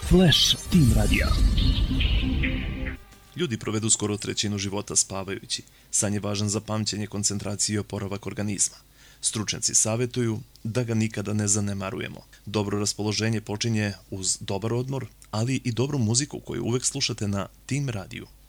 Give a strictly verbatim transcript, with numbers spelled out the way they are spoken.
Flash Team Radio. Ljudi provedu skoro trećinu života spavajući. San je važan za pamćenje, koncentraciju i oporavak organizma. Stručnjaci savjetuju da ga nikada ne zanemarujemo. Dobro raspoloženje počinje uz dobar odmor, ali i dobru muziku koju uvek slušate na Team Radiju.